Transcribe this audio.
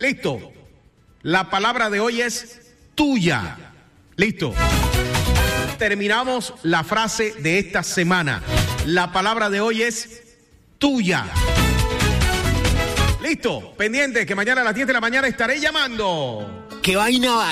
Listo. La palabra de hoy es tuya. Listo. Terminamos la frase de esta semana. La palabra de hoy es tuya. Listo. Pendiente que mañana a las 10 de la mañana estaré llamando. ¿Qué vaina va?